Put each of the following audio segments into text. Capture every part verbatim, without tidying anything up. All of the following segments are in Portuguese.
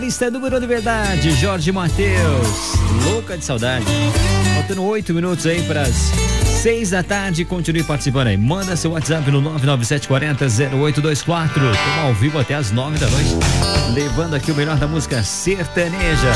Lista número de verdade, Jorge Mateus, louca de saudade. Faltando oito minutos aí para as seis da tarde. Continue participando aí. Manda seu WhatsApp no nove nove sete quatro zero zero oito dois quatro. Estamos ao vivo até as nove da noite, levando aqui o melhor da música sertaneja.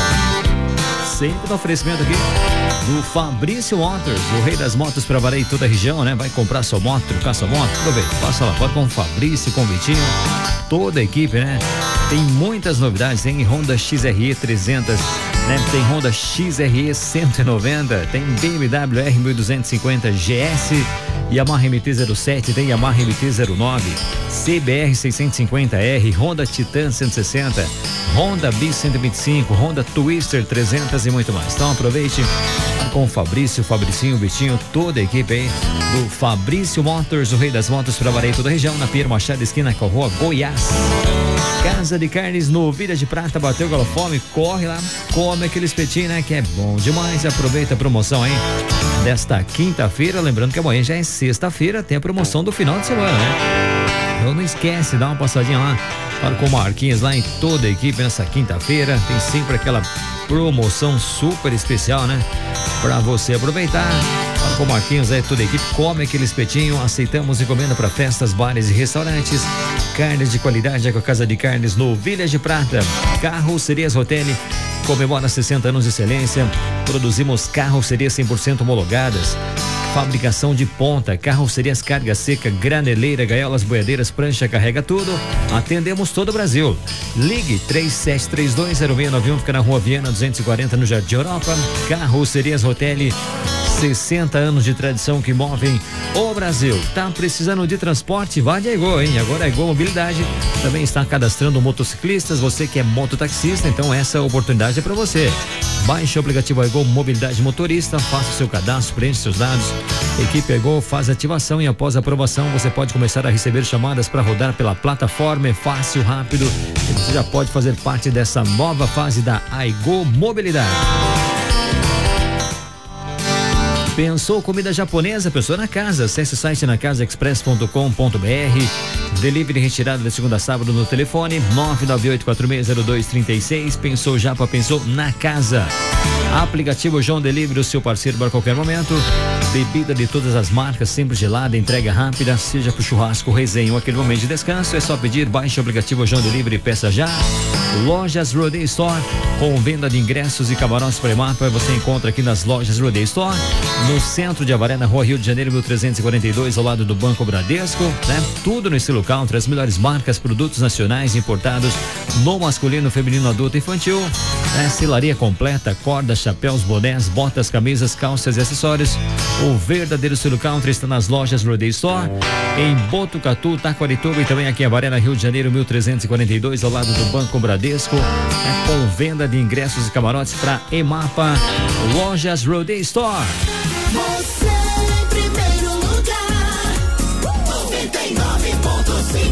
Sempre no oferecimento aqui do Fabrício Motors, o rei das motos para valer toda a região, né? Vai comprar sua moto, trocar sua moto, aproveita, passa lá, pode com o Fabrício, com o Vitinho, toda a equipe, né? Tem muitas novidades, tem Honda X R E trezentos, né? Tem Honda X R E cento e noventa, tem B M W R mil duzentos e cinquenta G S, Yamaha M T zero sete, tem Yamaha M T zero nove, C B R seiscentos e cinquenta R, Honda Titan cento e sessenta, Honda Bis cento e vinte e cinco, Honda Twister trezentos e muito mais. Então aproveite com o Fabrício, Fabricinho, Vitinho, toda a equipe aí do Fabrício Motors, o rei das motos para valer toda a região, na Pierre Machado, esquina com a rua Goiás. Casa de Carnes no Vila de Prata, bateu aquela fome, corre lá, come aquele espetinho, né, que é bom demais. Aproveita a promoção aí desta quinta-feira, lembrando que amanhã já é sexta-feira, tem a promoção do final de semana, né? Então não esquece, dá uma passadinha lá para com o Marquinhos lá em toda a equipe nessa quinta-feira, tem sempre aquela promoção super especial, né, para você aproveitar. Com o Marquinhos, aí toda a equipe come aquele espetinho. Aceitamos encomenda para festas, bares e restaurantes. Carnes de qualidade é com a Casa de Carnes no Vila de Prata. Carrocerias Rotelli comemora sessenta anos de excelência. Produzimos carrocerias cem por cento homologadas. Fabricação de ponta, carrocerias carga seca, graneleira, gaiolas, boiadeiras, prancha, carrega tudo. Atendemos todo o Brasil. Ligue três sete três dois zero seis nove um, fica na Rua Viana duzentos e quarenta, no Jardim Europa. Carrocerias Rotelli, sessenta anos de tradição que movem o Brasil. Tá precisando de transporte? Vá de Aigô, hein? Agora a Aigô Mobilidade também está cadastrando motociclistas. Você que é mototaxista, então essa oportunidade é para você. Baixe o aplicativo Aigô Mobilidade Motorista, faça o seu cadastro, preencha seus dados. Equipe Aigô faz ativação e após a aprovação você pode começar a receber chamadas para rodar pela plataforma. É fácil, rápido e você já pode fazer parte dessa nova fase da Aigô Mobilidade. Pensou comida japonesa? Pensou na casa? Acesse o site na casa express ponto com ponto br. Delivery retirado de segunda a sábado no telefone nove nove oito quatro seis zero dois três seis. Pensou Japa, pensou na casa. Aplicativo João Delivery, o seu parceiro para qualquer momento. Bebida de todas as marcas, sempre gelada, entrega rápida, seja pro churrasco, resenha ou aquele momento de descanso, é só pedir, baixe o aplicativo João Delivery e peça já. Lojas Rodeio Store, com venda de ingressos e camarotes para Emapa, você encontra aqui nas lojas Rodeio Store, no centro de Avaré, na Rua Rio de Janeiro, mil trezentos e quarenta e dois, ao lado do Banco Bradesco, né? Tudo no estilo country, as melhores marcas, produtos nacionais importados no masculino, feminino, adulto e infantil, né? Selaria completa, cordas, chapéus, bonés, botas, camisas, calças e acessórios. O verdadeiro estilo country está nas lojas Rodeio Store, em Botucatu, Taquarituba e também aqui em Avaré, na Rio de Janeiro, mil trezentos e quarenta e dois, ao lado do Banco Bradesco, né? Com venda de ingressos e camarotes para Emapa. Lojas Rodeio Store. Você em primeiro lugar, noventa e nove ponto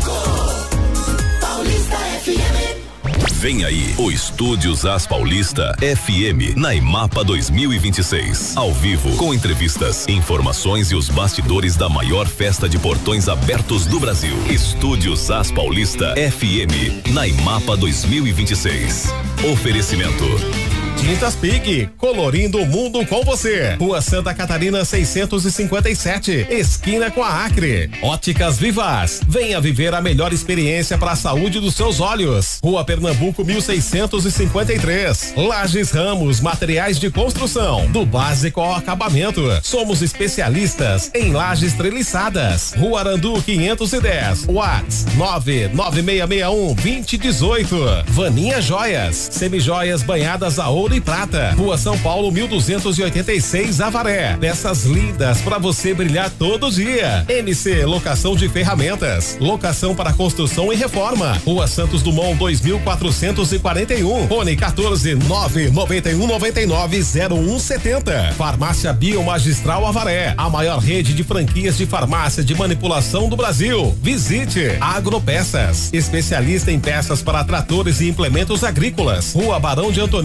cinco, Paulista F M. Vem aí o Estúdios As Paulista F M na Emapa dois mil e vinte e seis. Ao vivo, com entrevistas, informações e os bastidores da maior festa de portões abertos do Brasil. Estúdios As Paulista F M na Emapa dois mil e vinte e seis. Oferecimento Tintas Pig, colorindo o mundo com você. Rua Santa Catarina seiscentos e cinquenta e sete, esquina com a Acre. Óticas Vivas, venha viver a melhor experiência para a saúde dos seus olhos. Rua Pernambuco mil seiscentos e cinquenta e três. Lages Ramos, materiais de construção, do básico ao acabamento. Somos especialistas em lajes treliçadas. Rua Arandu quinhentos e dez. Whats nove nove seis seis um dois zero um oito. Vaninha Joias, semijoias banhadas a ouro e prata. Rua São Paulo mil duzentos e oitenta e seis, Avaré. Peças lindas para você brilhar todo dia. M C Locação de Ferramentas, locação para construção e reforma. Rua Santos Dumont dois mil quatrocentos e quarenta e um. Fone quatorze nove noventa e um noventa e nove zero um setenta. Farmácia Biomagistral Avaré, a maior rede de franquias de farmácia de manipulação do Brasil. Visite Agropeças, especialista em peças para tratores e implementos agrícolas. Rua Barão de Antonina número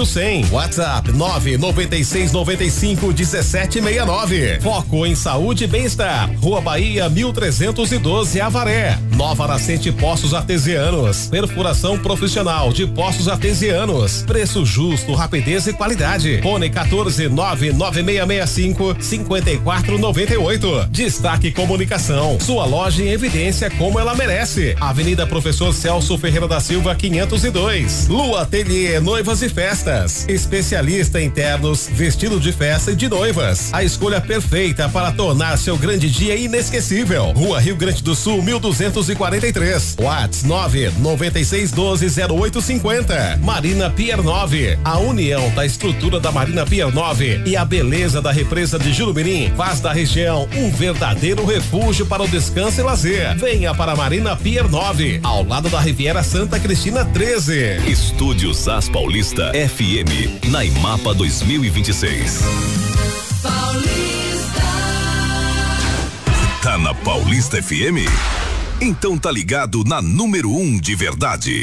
oito zero zero. WhatsApp nove nove seis nove cinco um sete seis nove. Foco em saúde e bem-estar. Rua Bahia mil trezentos e doze, Avaré. Nova Nascente Poços Artesianos. Perfuração profissional de poços artesianos. Preço justo, rapidez e qualidade. Fone quatorze nove nove seis seis cinco cinco quatro nove oito. Destaque Comunicação. Sua loja em evidência como ela merece. Avenida Professor Celso Ferreira da Silva quinhentos e dois. Lua Ateliê Noivas e Festas. Especialista em ternos, vestido de festa e de noivas. A escolha perfeita para tornar seu grande dia inesquecível. Rua Rio Grande do Sul mil duzentos e quarenta e três. WhatsApp nove nove seis um dois zero oito cinco zero. Marina Pier nove. A união da estrutura da Marina Pier nove e a beleza da represa de Jurumirim faz da região um verdadeiro refúgio para o descanso e lazer. Venha para a Marina Pier nove, ao lado da Riviera Santa Cristina treze. Estúdios As Paulista F M, na IMAPA dois mil e vinte e seis. Paulista. Tá na Paulista F M? Então tá ligado na número um de verdade.